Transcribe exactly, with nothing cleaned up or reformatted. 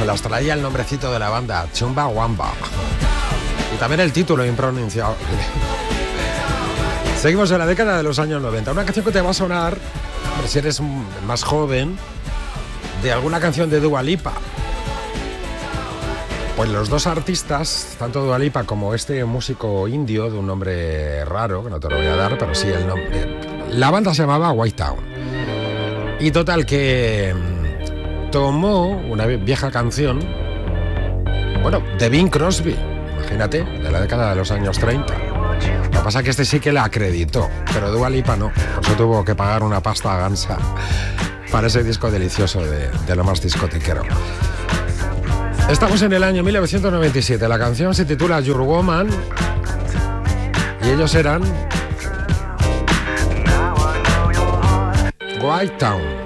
Se las traía el nombrecito de la banda, Chumbawamba. Y también el título impronunciable. Seguimos en la década de los años noventa. Una canción que te va a sonar, si eres más joven, de alguna canción de Dua Lipa. Pues los dos artistas, tanto Dua Lipa como este músico indio de un nombre raro, que no te lo voy a dar, pero sí el nombre. La banda se llamaba White Town. Y total que tomó una vieja canción, bueno, de Bing Crosby, imagínate, de la década de los años treinta. Lo que pasa es que este sí que la acreditó, pero Dua Lipa no, por eso tuvo que pagar una pasta gansa para ese disco delicioso de, de lo más discotequero. Estamos en el año mil novecientos noventa y siete, la canción se titula Your Woman y ellos eran White Town.